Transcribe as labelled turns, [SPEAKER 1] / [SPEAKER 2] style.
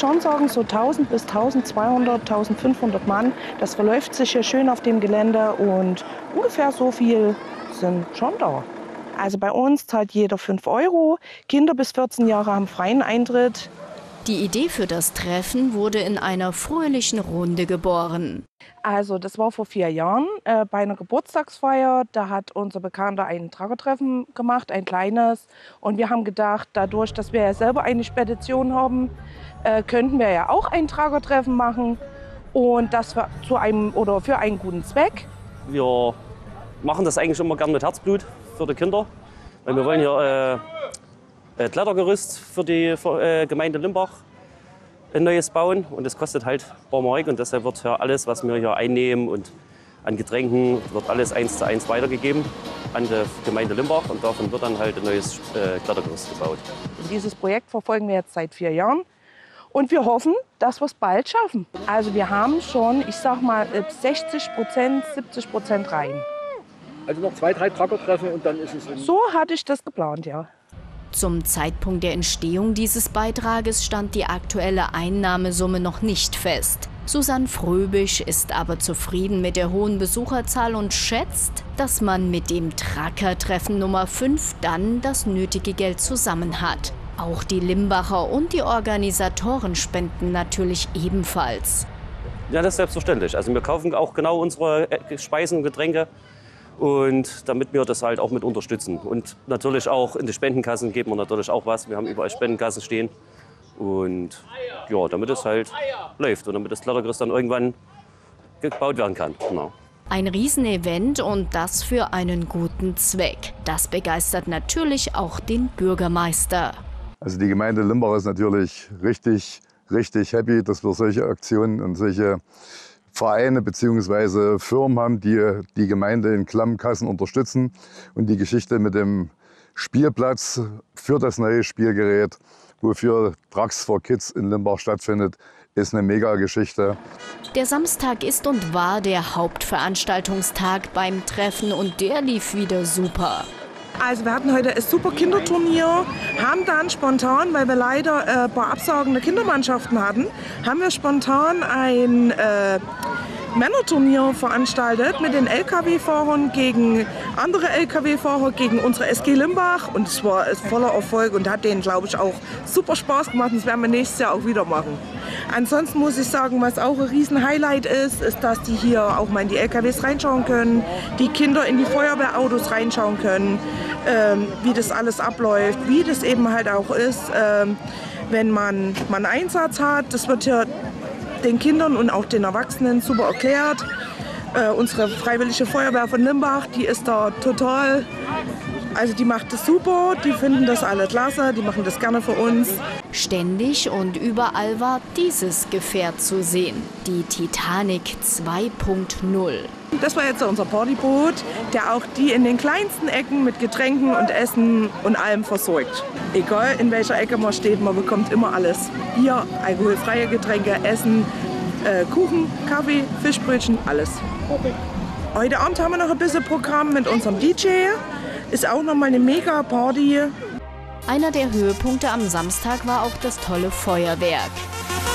[SPEAKER 1] schon sagen, so 1000 bis 1200, 1500 Mann. Das verläuft sich hier schön auf dem Gelände und ungefähr so viel sind schon da. Also bei uns zahlt jeder 5 €. Kinder bis 14 Jahre haben freien Eintritt.
[SPEAKER 2] Die Idee für das Treffen wurde in einer fröhlichen Runde geboren.
[SPEAKER 1] Also das war vor 4 Jahren bei einer Geburtstagsfeier. Da hat unser Bekannter ein Tragertreffen gemacht, ein kleines. Und wir haben gedacht, dadurch, dass wir ja selber eine Spedition haben, könnten wir ja auch ein Tragertreffen machen. Und das für einen guten Zweck.
[SPEAKER 3] Wir machen das eigentlich immer gern mit Herzblut für die Kinder. Weil wir wollen hier Klettergerüst für die Gemeinde Limbach ein neues bauen. Und das kostet halt ein paar Mark. Und deshalb wird hier alles, was wir hier einnehmen und an Getränken, wird alles 1:1 weitergegeben an die Gemeinde Limbach. Und davon wird dann halt ein neues Klettergerüst gebaut.
[SPEAKER 1] Dieses Projekt verfolgen wir jetzt seit 4 Jahren. Und wir hoffen, dass wir es bald schaffen. Also wir haben schon, ich sag mal, 60%, 70% rein.
[SPEAKER 4] Also noch 2, 3 Tragertreffen und dann ist es...
[SPEAKER 1] So hatte ich das geplant, ja.
[SPEAKER 2] Zum Zeitpunkt der Entstehung dieses Beitrages stand die aktuelle Einnahmesumme noch nicht fest. Susanne Fröbisch ist aber zufrieden mit der hohen Besucherzahl und schätzt, dass man mit dem Tracker-Treffen Nummer 5 dann das nötige Geld zusammen hat. Auch die Limbacher und die Organisatoren spenden natürlich ebenfalls.
[SPEAKER 3] Ja, das ist selbstverständlich. Also wir kaufen auch genau unsere Speisen und Getränke. Und damit wir das halt auch mit unterstützen. Und natürlich auch in die Spendenkassen geben wir natürlich auch was. Wir haben überall Spendenkassen stehen. Und ja, damit es halt läuft und damit das Klettergerüst dann irgendwann gebaut werden kann. Genau.
[SPEAKER 2] Ein Riesenevent und das für einen guten Zweck. Das begeistert natürlich auch den Bürgermeister.
[SPEAKER 5] Also die Gemeinde Limbach ist natürlich richtig happy, dass wir solche Aktionen und solche Vereine bzw. Firmen haben, die die Gemeinde in Klammkassen unterstützen. Und die Geschichte mit dem Spielplatz für das neue Spielgerät, wofür Trucks for Kids in Limbach stattfindet, ist eine Mega-Geschichte.
[SPEAKER 2] Der Samstag ist und war der Hauptveranstaltungstag beim Treffen und der lief wieder super.
[SPEAKER 1] Also wir hatten heute ein super Kinderturnier, haben dann spontan, weil wir leider ein paar absagende Kindermannschaften hatten, haben wir spontan ein Männerturnier veranstaltet mit den LKW-Fahrern gegen andere LKW-Fahrer, gegen unsere SG Limbach. Und es war voller Erfolg und hat denen, glaube ich, auch super Spaß gemacht. Und das werden wir nächstes Jahr auch wieder machen. Ansonsten muss ich sagen, was auch ein Riesen-Highlight ist, dass die hier auch mal in die LKWs reinschauen können, die Kinder in die Feuerwehrautos reinschauen können, wie das alles abläuft, wie das eben halt auch ist, wenn man einen Einsatz hat. Das wird hier den Kindern und auch den Erwachsenen super erklärt. Unsere Freiwillige Feuerwehr von Limbach, die ist da total, also die macht das super, die finden das alle klasse, die machen das gerne für uns.
[SPEAKER 2] Ständig und überall war dieses Gefährt zu sehen, die Titanic 2.0.
[SPEAKER 1] Das war jetzt unser Partyboot, der auch die in den kleinsten Ecken mit Getränken und Essen und allem versorgt. Egal in welcher Ecke man steht, man bekommt immer alles. Bier, alkoholfreie Getränke, Essen, Kuchen, Kaffee, Fischbrötchen, alles. Heute Abend haben wir noch ein bisschen Programm mit unserem DJ. Ist auch noch mal eine Mega-Party.
[SPEAKER 2] Einer der Höhepunkte am Samstag war auch das tolle Feuerwerk.